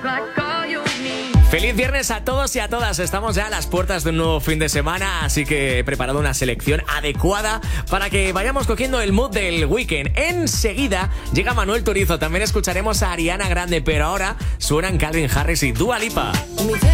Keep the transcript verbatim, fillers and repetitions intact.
Feliz viernes a todos y a todas. Estamos ya a las puertas de un nuevo fin de semana, así que he preparado una selección adecuada para que vayamos cogiendo el mood del weekend. Enseguida llega Manuel Turizo, también escucharemos a Ariana Grande, pero ahora suenan Calvin Harris y Dua Lipa.